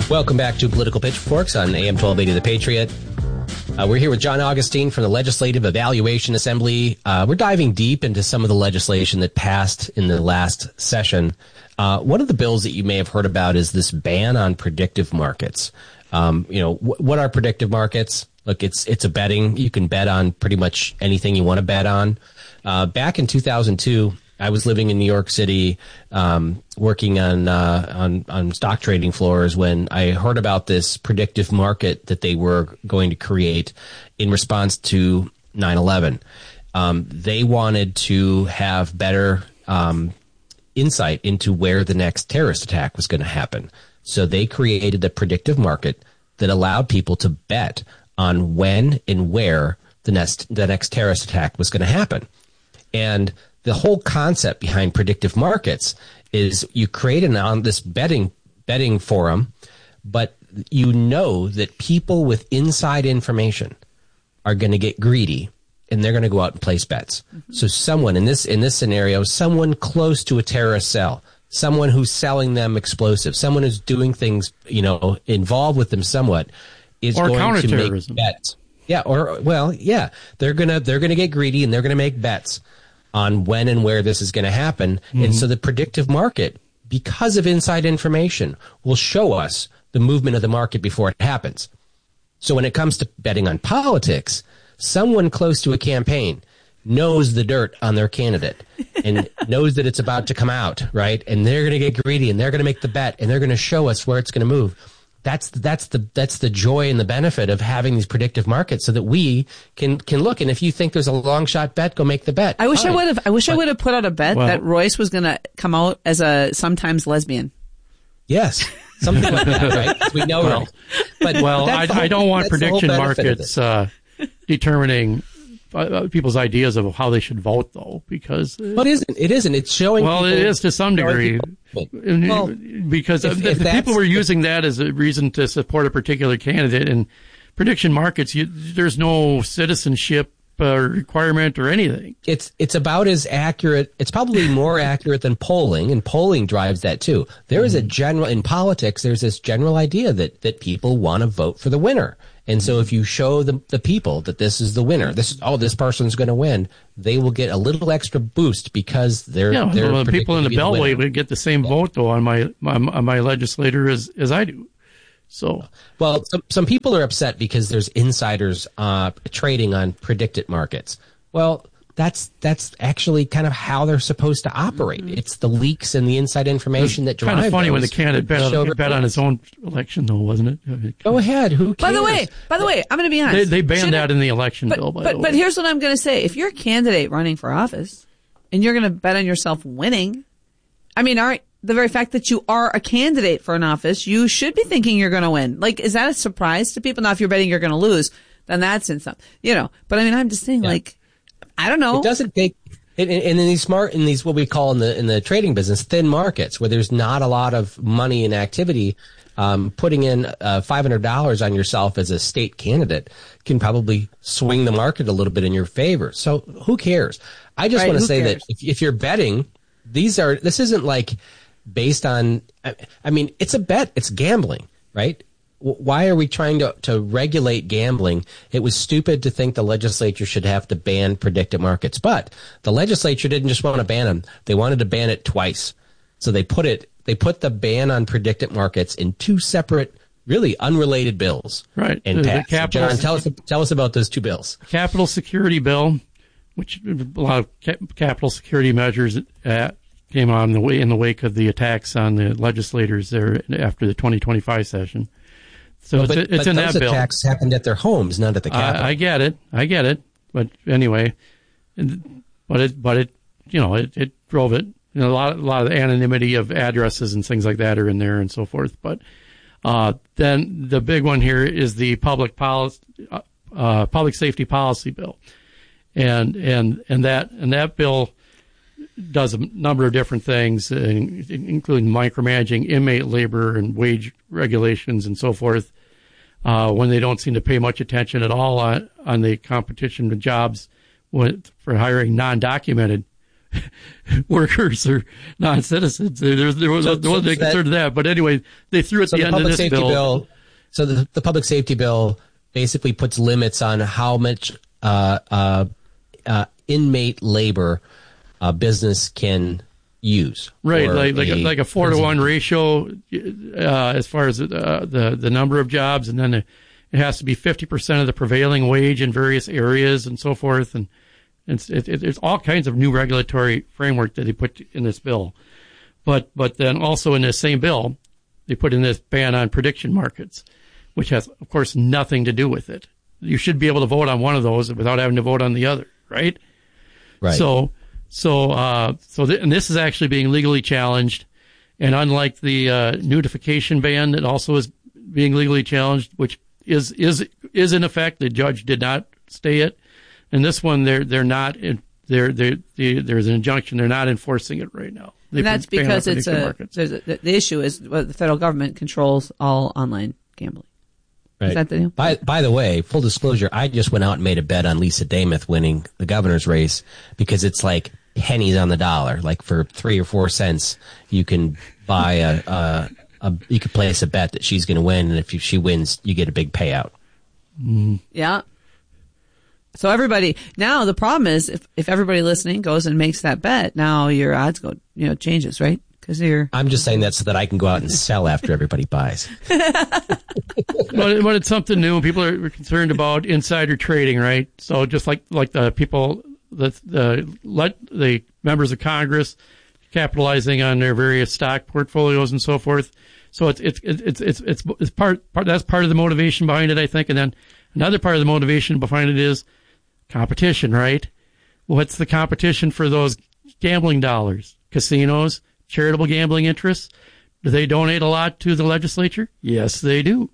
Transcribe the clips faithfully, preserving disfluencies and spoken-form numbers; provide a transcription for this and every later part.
Welcome back to Political Pitchforks on A M twelve eighty The Patriot. Uh, we're here with John Augustine from the Legislative Evaluation Assembly. Uh, we're diving deep into some of the legislation that passed in the last session. Uh, one of the bills that you may have heard about is this ban on predictive markets. Um, you know, wh- what are predictive markets? Look, it's it's a betting. You can bet on pretty much anything you want to bet on. Uh, back in two thousand two, I was living in New York City, um, working on, uh, on, on stock trading floors when I heard about this predictive market that they were going to create in response to nine eleven. Um, they wanted to have better, um, insight into where the next terrorist attack was going to happen. So they created a predictive market that allowed people to bet on when and where the next, the next terrorist attack was going to happen. And the whole concept behind predictive markets is you create an on this betting betting forum, but you know that people with inside information are going to get greedy and they're going to go out and place bets. Mm-hmm. So someone in this in this scenario, someone close to a terrorist cell, someone who's selling them explosives, someone who's doing things, you know, involved with them somewhat, is or going to make bets. Yeah, or well, yeah, they're gonna they're gonna get greedy and they're gonna make bets on when and where this is going to happen. Mm-hmm. And so the predictive market, because of inside information, will show us the movement of the market before it happens. So when it comes to betting on politics, someone close to a campaign knows the dirt on their candidate and knows that it's about to come out, right? And they're going to get greedy and they're going to make the bet and they're going to show us where it's going to move. That's that's the that's the joy and the benefit of having these predictive markets, so that we can can look. And if you think there's a long shot bet, go make the bet. I wish Fine. I would have. I wish but, I would have put out a bet well, that Royce was going to come out as a sometimes lesbian. Yes, something like that, right? We know. Well, right? But well, I, I don't want prediction markets uh, determining uh, people's ideas of how they should vote, though, because uh, well, it isn't. It isn't. It's showing. Well, people, it is to some degree. Well, because if, if, if the people were using that as a reason to support a particular candidate, and prediction markets, you, there's no citizenship uh, requirement or anything. It's it's about as accurate. It's probably more accurate than polling, and polling drives that too. There is a general in politics. There's this general idea that that people want to vote for the winner. And so if you show the the people that this is the winner, this oh this person's going to win, they will get a little extra boost because they're yeah. they're Well, the people in the Beltway the would get the same yeah. vote though on my on my legislator as as I do. So well, some some people are upset because there's insiders uh, trading on predicted markets. Well, that's that's actually kind of how they're supposed to operate. Mm-hmm. It's the leaks and the inside information that drive. Kind of funny those. when the candidate bet, on, bet on his own election, though, wasn't it? Go ahead. Who cares? By the way, by the way, I'm going to be honest. They, they banned Shouldn't, that in the election but, bill. By but the way. but here's what I'm going to say: if you're a candidate running for office and you're going to bet on yourself winning, I mean, aren't the very fact that you are a candidate for an office, you should be thinking you're going to win. Like, is that a surprise to people? Now, if you're betting you're going to lose, then that's in some, you know. But I mean, I'm just saying, yeah. like, I don't know. It doesn't take. And in these smart, in these what we call in the in the trading business, thin markets where there's not a lot of money and activity, um, putting in uh, five hundred dollars on yourself as a state candidate can probably swing the market a little bit in your favor. So who cares? I just right, want to say cares? that if, if you're betting, these are this isn't like based on. I, I mean, it's a bet. It's gambling, right? Why are we trying to, to regulate gambling? It was stupid to think the legislature should have to ban predictive markets. But the legislature didn't just want to ban them. They wanted to ban it twice. So they put it, they put the ban on predictive markets in two separate, really unrelated bills. Right. And the, the passed. capital, John, tell us, tell us about those two bills. Capital security bill, which a lot of ca- capital security measures uh, came on the way in the wake of the attacks on the legislators there after the twenty twenty-five session. So well, but, it's, it's but in those that bill. attacks happened at their homes, not at the Capitol. I, I get it. I get it. But anyway, but it, but it, you know, it, it drove it. You know, a lot, a lot of the anonymity of addresses and things like that are in there and so forth. But uh, then the big one here is the public policy, uh, public safety policy bill, and and and that and that bill does a number of different things, including micromanaging inmate labor and wage regulations and so forth, uh, when they don't seem to pay much attention at all on, on the competition with jobs with, for hiring non-documented workers or non-citizens. There, there was, So- there wasn't so any concern to that. But anyway, they threw at So the, the end of public this safety bill. bill. So the, the public safety bill basically puts limits on how much uh, uh, uh, inmate labor uh, business can use. Right, for like like a, like a four to one ratio uh, as far as uh, the the number of jobs, and then it has to be fifty percent of the prevailing wage in various areas and so forth, and it's it, it, it's all kinds of new regulatory framework that they put in this bill. But but then also in this same bill, they put in this ban on prediction markets, which has of course nothing to do with it. You should be able to vote on one of those without having to vote on the other, right? Right. So. So, uh, so th- and this is actually being legally challenged, and unlike the uh, nudification ban that also is being legally challenged, which is is is in effect, the judge did not stay it, and this one they're they're not in, they're they there's an injunction, they're not enforcing it right now. They And that's ban on because it's prediction a, markets. there's a the, the issue is well, the federal government controls all online gambling. Right. Is that the deal? By by the way, full disclosure, I just went out and made a bet on Lisa Damath winning the governor's race because it's like pennies on the dollar. Like for three or four cents, you can buy a, a, a you could place a bet that she's going to win, and if you, she wins, you get a big payout. Yeah. So everybody now the problem is if if everybody listening goes and makes that bet, now your odds go you know changes, right? Because you're I'm just saying that so that I can go out and sell after everybody buys. but, but it's something new. People are concerned about insider trading, right? So just like like the people, the the let the members of Congress capitalizing on their various stock portfolios and so forth. So it's it's it's it's it's, it's part, part that's part of the motivation behind it, I think. And then another part of the motivation behind it is competition, right? What's the competition for those gambling dollars? Casinos, charitable gambling interests. Do they donate a lot to the legislature? Yes, they do.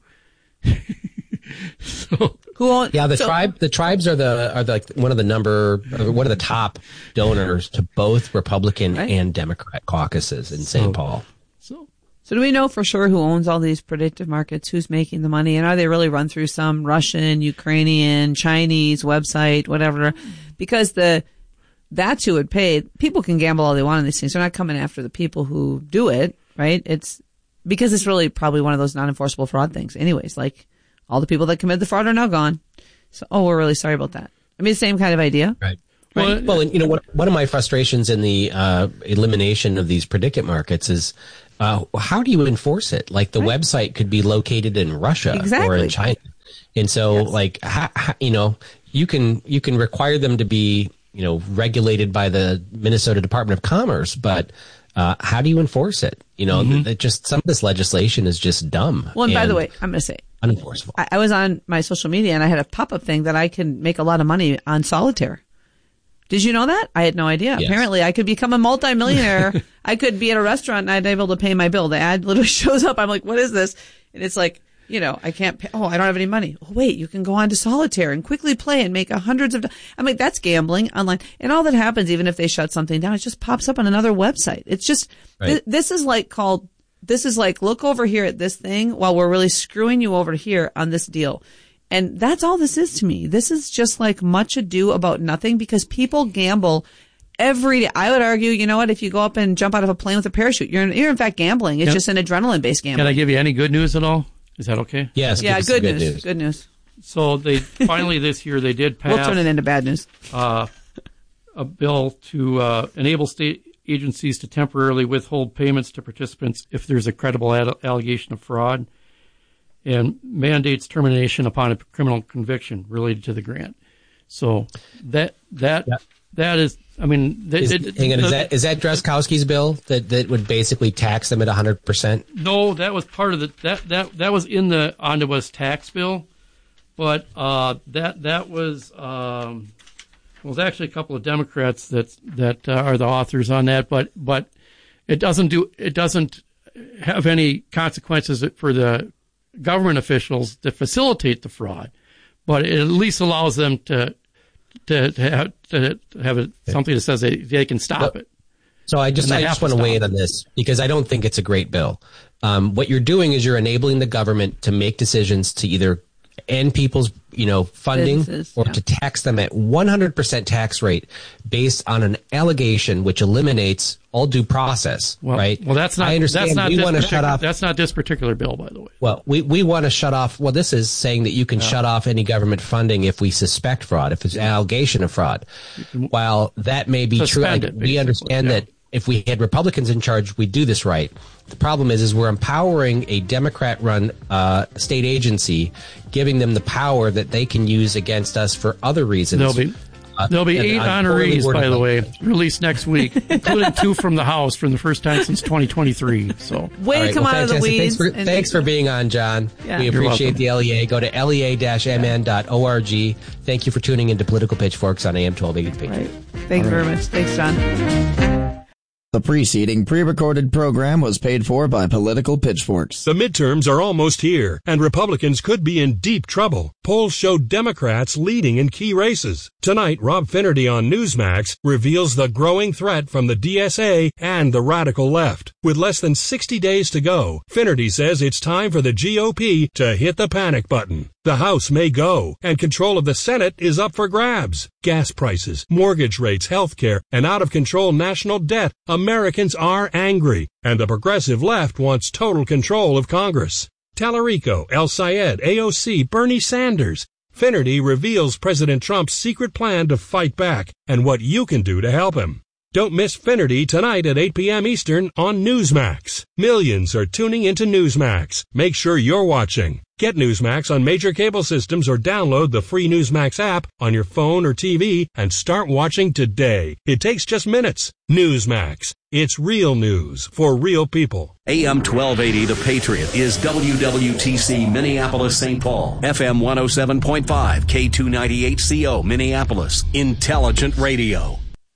so, who own, Yeah, the so, tribe, the tribes are the are the, like one of the number, or one of the top donors to both Republican Right. and Democrat caucuses in Saint Paul. so So do we know for sure who owns all these predictive markets? Who's making the money? And are they really run through some Russian, Ukrainian, Chinese website, whatever? Because the that's who would pay. People can gamble all they want on these things. They're not coming after the people who do it, right? It's because it's really probably one of those non-enforceable fraud things. Anyways, like all the people that committed the fraud are now gone. So, oh, we're really sorry about that. I mean, same kind of idea. Right. Well, Right. Well, and, you know, one, one of my frustrations in the uh, elimination of these predicate markets is uh, how do you enforce it? Like the Right. website could be located in Russia or Exactly. in China, and so Yes. like how, how, you know you can you can require them to be you know regulated by the Minnesota Department of Commerce, but uh, how do you enforce it? You know, Mm-hmm. th- that just some of this legislation is just dumb. Well, and by the way, I'm going to say, unenforceable. I, I was on my social media and I had a pop-up thing that I can make a lot of money on solitaire. Did you know that? I had no idea. Yes. Apparently, I could become a multimillionaire. I could be at a restaurant and I'd be able to pay my bill. The ad literally shows up. I'm like, what is this? And it's like, you know, I can't pay. Oh, I don't have any money. Oh, wait, you can go on to solitaire and quickly play and make a hundreds of. do- I'm like, that's gambling online. And all that happens, even if they shut something down, it just pops up on another website. It's just, Right. th- this is like called, this is like, look over here at this thing while we're really screwing you over here on this deal. And that's all this is to me. This is just like much ado about nothing because people gamble every day. I would argue, you know what, if you go up and jump out of a plane with a parachute, you're, you're in fact gambling. It's Yep. just an adrenaline based can I gambling. give you any good news at all? Is that okay? Yes. Yeah, give us some good, news. Good news. So they finally this year they did pass We'll turn it into bad news. uh, a bill to uh, enable state agencies to temporarily withhold payments to participants if there's a credible ad- allegation of fraud, and mandates termination upon a criminal conviction related to the grant. So that that Yeah. that is, I mean, th- Is, it- hang on, the- is that is that Drazkowski's bill that, that would basically tax them at one hundred percent? No, that was part of the that that that was in the omnibus tax bill, but uh, that that was um, well, there's actually a couple of Democrats that that uh, are the authors on that, but but it doesn't do it doesn't have any consequences for the government officials that facilitate the fraud, but it at least allows them to to to have, to have a, something that says they they can stop But- it. So I just And they I just have want to to weigh in stop. on this because I don't think it's a great bill. Um, what you're doing is you're enabling the government to make decisions to either end people's, you know, funding Businesses, or yeah. to tax them at one hundred percent tax rate based on an allegation which eliminates all due process, Well, right? well, that's not. I understand That's not we this want to shut particular- off. That's not this particular bill, by the way. Well, we, we want to shut off. Well, this is saying that you can Yeah. shut off any government funding if we suspect fraud, if it's an allegation of fraud. While that may be true, Suspend like, it, we basically, understand yeah. that if we had Republicans in charge, we'd do this right. The problem is, is we're empowering a Democrat-run uh, state agency, giving them the power that they can use against us for other reasons. There'll be Uh, there'll be and eight I'm totally honorees, worried by the about way, that. released next week, including two from the House for the first time since twenty twenty-three. So Way All to right, come well, out of the fantastic. weeds. Thanks for, and- thanks for being on, John. Yeah. We You're appreciate welcome. the L E A. Go to L E A dash M N dot org. Thank you for tuning into Political Pitchforks on A M twelve eighty. Right. Thank you very much. Thanks, John. The preceding pre-recorded program was paid for by Political Pitchforks. The midterms are almost here, and Republicans could be in deep trouble. Polls show Democrats leading in key races. Tonight, Rob Finnerty on Newsmax reveals the growing threat from the D S A and the radical left. With less than sixty days to go, Finnerty says it's time for the G O P to hit the panic button. The House may go, and control of the Senate is up for grabs. Gas prices, mortgage rates, health care, and out-of-control national debt. Americans are angry, and the progressive left wants total control of Congress. Tallarico, El Sayed, A O C, Bernie Sanders. Finnerty reveals President Trump's secret plan to fight back and what you can do to help him. Don't miss Finnerty tonight at eight p.m. Eastern on Newsmax. Millions are tuning into Newsmax. Make sure you're watching. Get Newsmax on major cable systems or download the free Newsmax app on your phone or T V and start watching today. It takes just minutes. Newsmax. It's real news for real people. A M twelve eighty The Patriot is W W T C Minneapolis Saint Paul, F M one oh seven point five, K two ninety-eight C O Minneapolis, Intelligent Radio.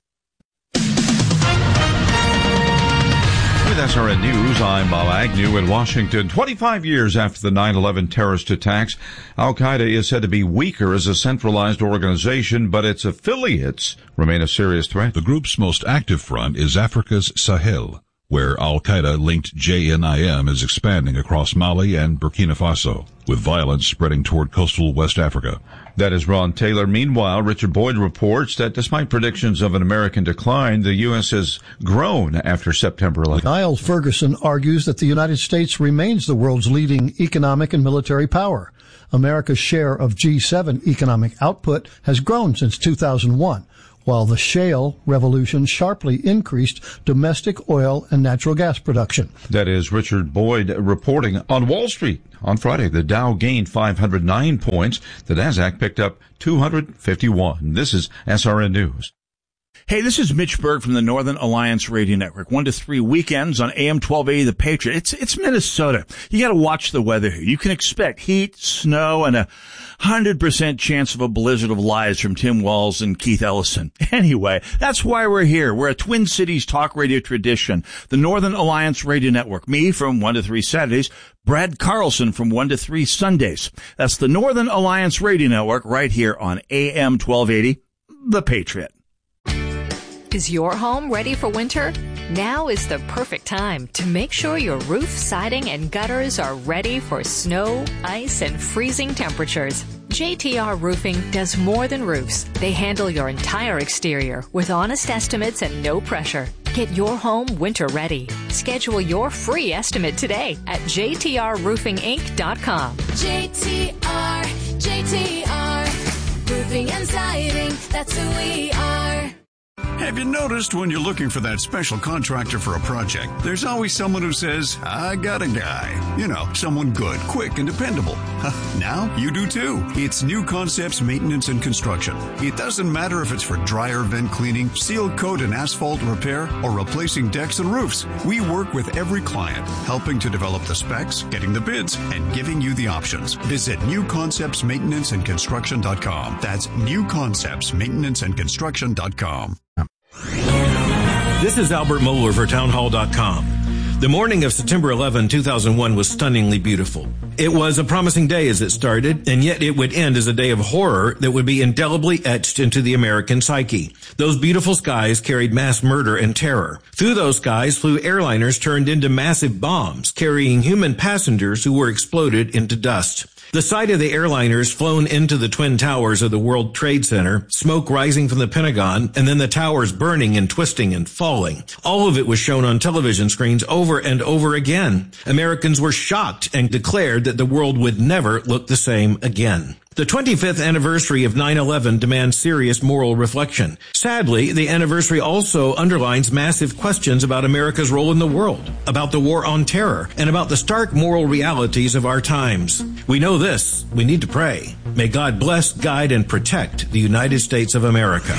With S R N News, I'm Bob Agnew in Washington. twenty-five years after the nine eleven terrorist attacks, Al-Qaeda is said to be weaker as a centralized organization, but its affiliates remain a serious threat. The group's most active front is Africa's Sahel, where Al-Qaeda-linked J N I M is expanding across Mali and Burkina Faso, with violence spreading toward coastal West Africa. That is Ron Taylor. Meanwhile, Richard Boyd reports that despite predictions of an American decline, the U S has grown after September eleventh. Niall Ferguson argues that the United States remains the world's leading economic and military power. America's share of G seven economic output has grown since two thousand one, while the shale revolution sharply increased domestic oil and natural gas production. That is Richard Boyd reporting. On Wall Street on Friday, the Dow gained five hundred nine points. The Nasdaq picked up two hundred fifty-one. This is S R N News. Hey, this is Mitch Berg from the Northern Alliance Radio Network. One to three weekends on A M twelve eighty The Patriot. It's, it's Minnesota. You gotta watch the weather here. You can expect heat, snow, and a hundred percent chance of a blizzard of lies from Tim Walz and Keith Ellison. Anyway, that's why we're here. We're a Twin Cities talk radio tradition. The Northern Alliance Radio Network. Me from one to three Saturdays. Brad Carlson from one to three Sundays. That's the Northern Alliance Radio Network right here on A M twelve eighty The Patriot. Is your home ready for winter? Now is the perfect time to make sure your roof, siding, and gutters are ready for snow, ice, and freezing temperatures. J T R Roofing does more than roofs. They handle your entire exterior with honest estimates and no pressure. Get your home winter ready. Schedule your free estimate today at j t r roofing inc dot com. J T R, J T R, roofing and siding, that's who we are. Have you noticed when you're looking for that special contractor for a project, there's always someone who says, I got a guy. You know, someone good, quick, and dependable. Now you do too. It's New Concepts Maintenance and Construction. It doesn't matter if it's for dryer vent cleaning, seal coat and asphalt repair, or replacing decks and roofs. We work with every client, helping to develop the specs, getting the bids, and giving you the options. Visit new concepts maintenance and construction dot com. That's new concepts maintenance and construction dot com. This is Albert Mohler for townhall dot com. The morning of September eleventh, two thousand one was stunningly beautiful. It was a promising day as it started, and yet it would end as a day of horror that would be indelibly etched into the American psyche. Those beautiful skies carried mass murder and terror. Through those skies flew airliners turned into massive bombs, carrying human passengers who were exploded into dust. The sight of the airliners flown into the Twin Towers of the World Trade Center, smoke rising from the Pentagon, and then the towers burning and twisting and falling. All of it was shown on television screens over and over again. Americans were shocked and declared that the world would never look the same again. The twenty-fifth anniversary of nine eleven demands serious moral reflection. Sadly, the anniversary also underlines massive questions about America's role in the world, about the war on terror, and about the stark moral realities of our times. We know this. We need to pray. May God bless, guide, and protect the United States of America.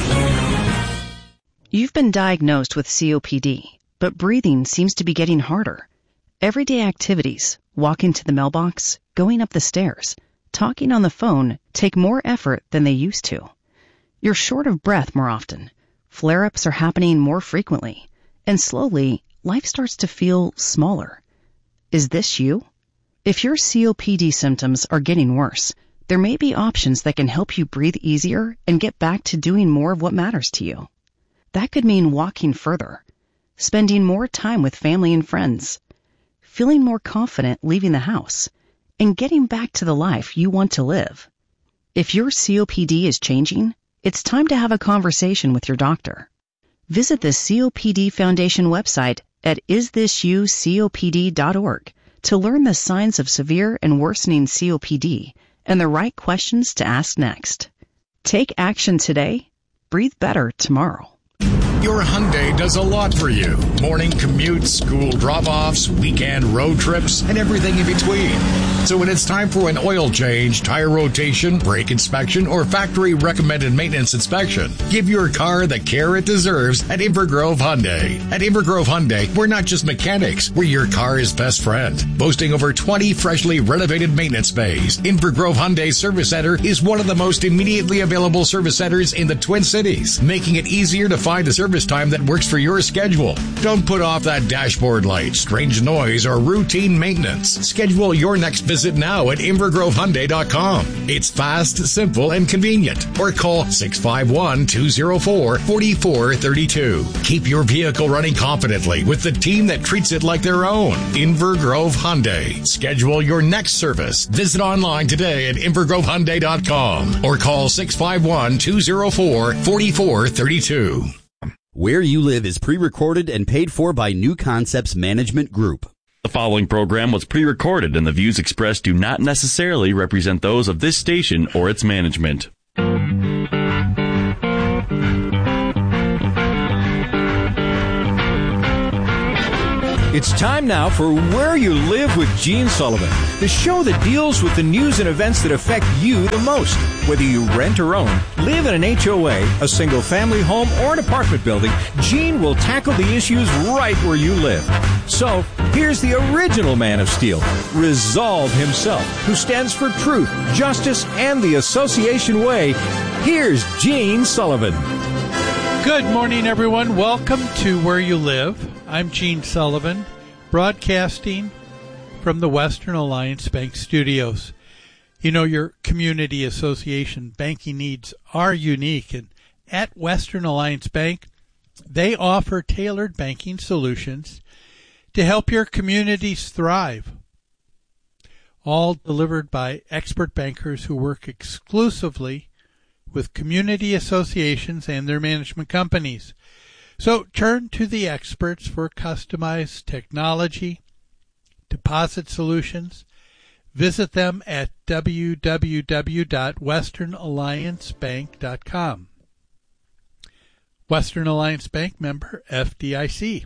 You've been diagnosed with C O P D, but breathing seems to be getting harder. Everyday activities, walking to the mailbox, going up the stairs, talking on the phone take more effort than they used to. You're short of breath more often. Flare-ups are happening more frequently. And slowly, life starts to feel smaller. Is this you? If your C O P D symptoms are getting worse, there may be options that can help you breathe easier and get back to doing more of what matters to you. That could mean walking further, spending more time with family and friends, feeling more confident leaving the house, and getting back to the life you want to live. If your C O P D is changing, it's time to have a conversation with your doctor. Visit the C O P D Foundation website at is this you C O P D dot org to learn the signs of severe and worsening C O P D and the right questions to ask next. Take action today. Breathe better tomorrow. Your Hyundai does a lot for you. Morning commutes, school drop-offs, weekend road trips, and everything in between. So when it's time for an oil change, tire rotation, brake inspection, or factory-recommended maintenance inspection, give your car the care it deserves at Invergrove Hyundai. At Invergrove Hyundai, we're not just mechanics, we're your car's best friend. Boasting over twenty freshly renovated maintenance bays, Invergrove Hyundai Service Center is one of the most immediately available service centers in the Twin Cities, making it easier to find a service time that works for your schedule. Don't put off that dashboard light, strange noise, or routine maintenance. Schedule your next visit now at invergrove hyundai dot com. It's fast, simple, and convenient. Or call six five one, two zero four, four four three two. Keep your vehicle running confidently with the team that treats it like their own. Invergrove Hyundai. Schedule your next service. Visit online today at invergrove hyundai dot com or call six five one, two zero four, four four three two. Where You Live is pre-recorded and paid for by New Concepts Management Group. The following program was pre-recorded and the views expressed do not necessarily represent those of this station or its management. It's time now for Where You Live with Gene Sullivan, the show that deals with the news and events that affect you the most. Whether you rent or own, live in an H O A, a single-family home, or an apartment building, Gene will tackle the issues right where you live. So, here's the original Man of Steel, Resolve himself, who stands for truth, justice, and the Association Way. Here's Gene Sullivan. Good morning, everyone. Welcome to Where You Live. I'm Gene Sullivan, broadcasting from the Western Alliance Bank Studios. You know, your community association banking needs are unique, and at Western Alliance Bank, they offer tailored banking solutions to help your communities thrive, all delivered by expert bankers who work exclusively with community associations and their management companies. So turn to the experts for customized technology, deposit solutions. Visit them at w w w dot western alliance bank dot com. Western Alliance Bank, member F D I C.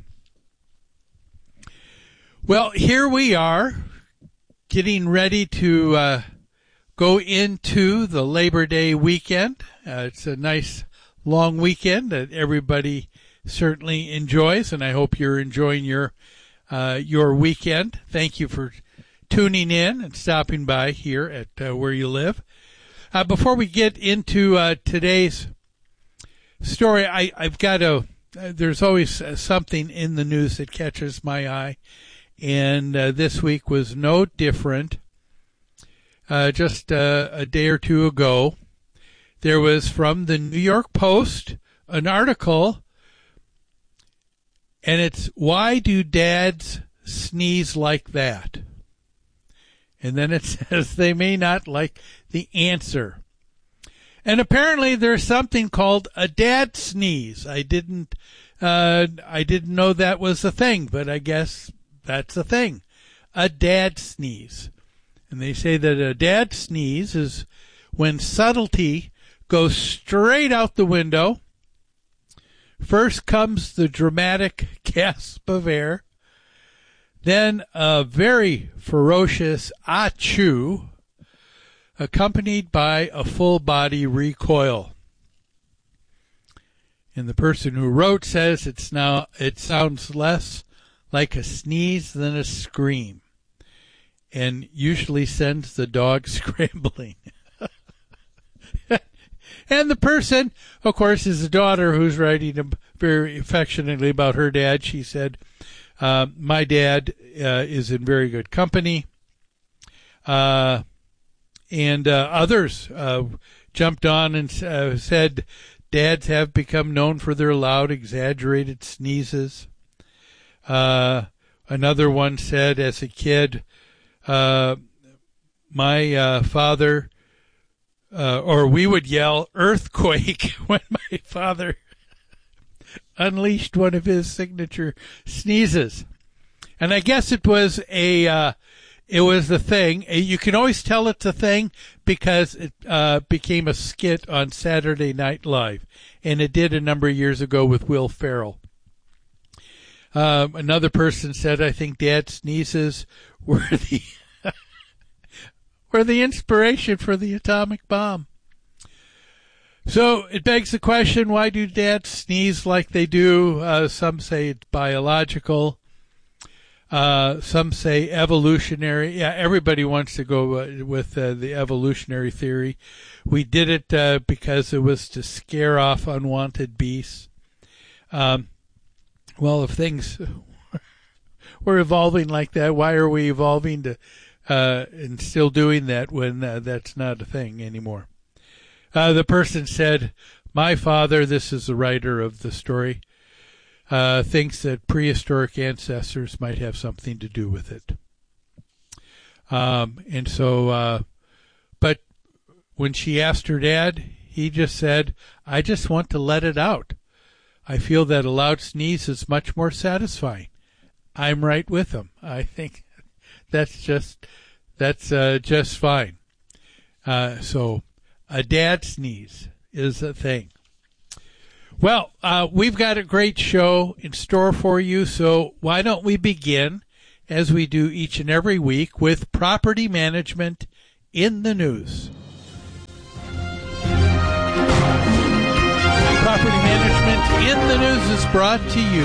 Well, here we are getting ready to uh, go into the Labor Day weekend. Uh, it's a nice long weekend that everybody certainly enjoys, and I hope you're enjoying your uh, your weekend. Thank you for tuning in and stopping by here at uh, Where You Live. Uh, before we get into uh, today's story, I, I've got to, uh, there's always uh, something in the news that catches my eye, and uh, this week was no different. Uh, just uh, a day or two ago, there was from the New York Post an article, and it's, Why Do Dads Sneeze Like That? And then it says they may not like the answer. And apparently there's something called a dad sneeze. I didn't, uh, I didn't know that was a thing, but I guess that's a thing. A dad sneeze. And they say that a dad sneeze is when subtlety goes straight out the window. First comes the dramatic gasp of air. Then a very ferocious achoo, accompanied by a full-body recoil. And the person who wrote says it's now it sounds less like a sneeze than a scream, and usually sends the dog scrambling. And the person, of course, is the daughter who's writing very affectionately about her dad. She said, uh, my dad uh, is in very good company. Uh, and uh, others uh, jumped on and uh, said, dads have become known for their loud, exaggerated sneezes. Uh, another one said, as a kid, uh, my uh, father... Uh, or we would yell earthquake when my father unleashed one of his signature sneezes. And I guess it was a, uh, it was the thing. You can always tell it's a thing because it, uh, became a skit on Saturday Night Live. And it did a number of years ago with Will Ferrell. Um, another person said, I think dad sneezes were the, were the inspiration for the atomic bomb. So it begs the question, why do dads sneeze like they do? Uh, some say it's biological. Uh, some say evolutionary. Yeah, everybody wants to go uh, with uh, the evolutionary theory. We did it uh, because it was to scare off unwanted beasts. Um, well, if things were evolving like that, why are we evolving to Uh, and still doing that when uh, that's not a thing anymore? Uh, the person said, my father, this is the writer of the story, uh, thinks that prehistoric ancestors might have something to do with it. Um, and so, uh, but when she asked her dad, he just said, I just want to let it out. I feel that a loud sneeze is much more satisfying. I'm right with him. I think That's just, that's uh, just fine. Uh, so, a dad sneeze is a thing. Well, uh, we've got a great show in store for you, so why don't we begin, as we do each and every week, with property management in the news. Property management in the news is brought to you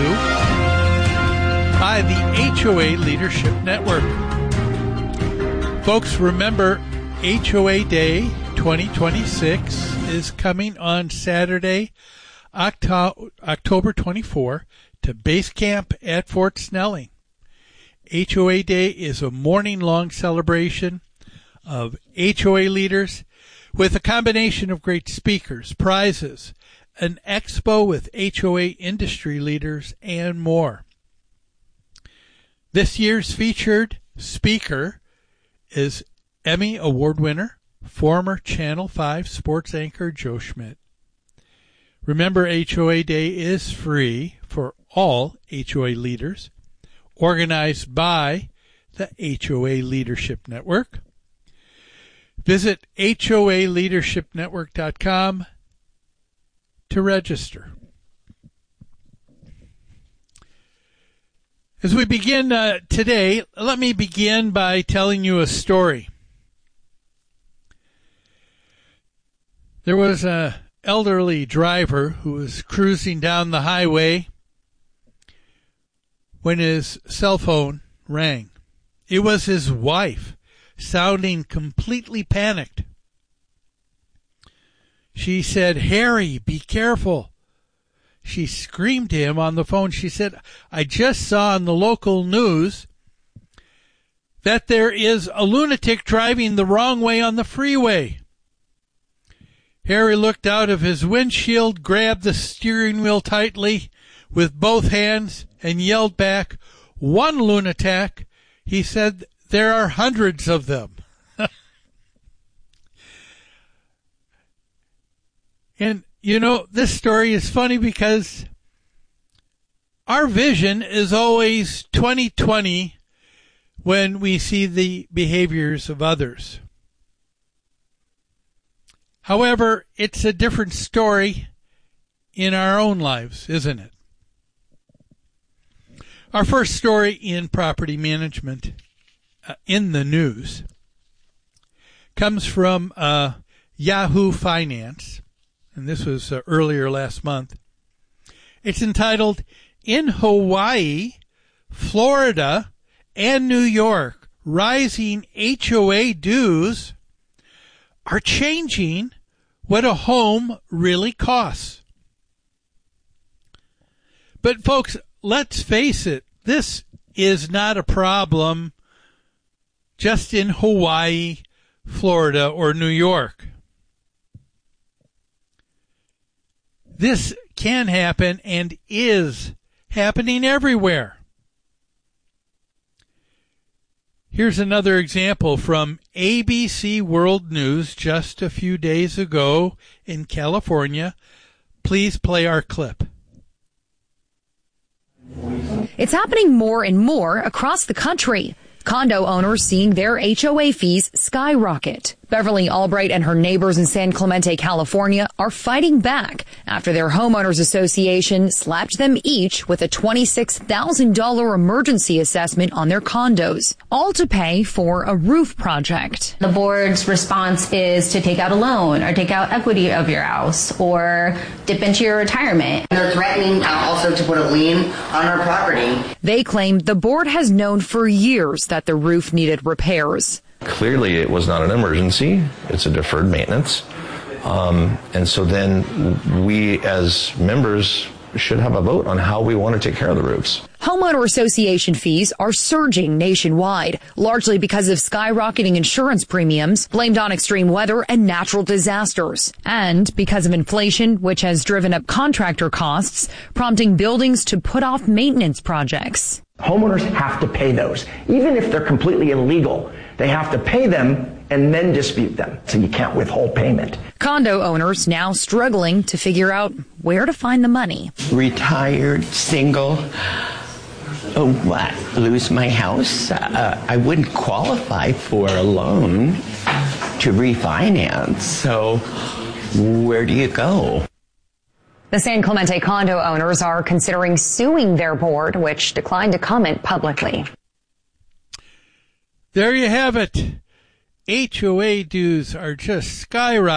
by the H O A Leadership Network. Folks, remember, H O A Day twenty twenty-six is coming on Saturday, Octo- October twenty-fourth, to base camp at Fort Snelling. H O A Day is a morning-long celebration of H O A leaders with a combination of great speakers, prizes, an expo with H O A industry leaders, and more. This year's featured speaker is Emmy Award winner, former Channel five sports anchor Joe Schmidt. Remember, H O A Day is free for all H O A leaders, organized by the H O A Leadership Network. Visit H O A leadership network dot com to register. As we begin uh, today, let me begin by telling you a story. There was an elderly driver who was cruising down the highway when his cell phone rang. It was his wife, sounding completely panicked. She said, "Harry, be careful." She screamed to him on the phone. She said, "I just saw on the local news that there is a lunatic driving the wrong way on the freeway." Harry looked out of his windshield, grabbed the steering wheel tightly with both hands, and yelled back, "One lunatic." He said there are hundreds of them. And, you know, this story is funny because our vision is always twenty twenty when we see the behaviors of others. However, it's a different story in our own lives, isn't it? Our first story in property management uh, in the news comes from uh, Yahoo Finance, and this was uh, earlier last month. It's entitled, "In Hawaii, Florida, and New York, rising H O A dues are changing what a home really costs." But folks, let's face it, this is not a problem just in Hawaii, Florida, or New York. This can happen and is happening everywhere. Here's another example from A B C World News just a few days ago in California. Please play our clip. It's happening more and more across the country. Condo owners seeing their H O A fees skyrocket. Beverly Albright and her neighbors in San Clemente, California, are fighting back after their homeowners association slapped them each with a twenty-six thousand dollars emergency assessment on their condos, all to pay for a roof project. The board's response is to take out a loan or take out equity of your house or dip into your retirement. They're threatening also to put a lien on our property. They claim the board has known for years that the roof needed repairs. Clearly, it was not an emergency. It's a deferred maintenance. Um, and so then we, as members, should have a vote on how we want to take care of the roofs. Homeowner association fees are surging nationwide, largely because of skyrocketing insurance premiums blamed on extreme weather and natural disasters, and because of inflation, which has driven up contractor costs, prompting buildings to put off maintenance projects. Homeowners have to pay those. Even if they're completely illegal, they have to pay them and then dispute them. So you can't withhold payment. Condo owners now struggling to figure out where to find the money. Retired, single. Oh, what? Lose my house? Uh, I wouldn't qualify for a loan to refinance. So where do you go? The San Clemente condo owners are considering suing their board, which declined to comment publicly. There you have it. H O A dues are just skyrocketing.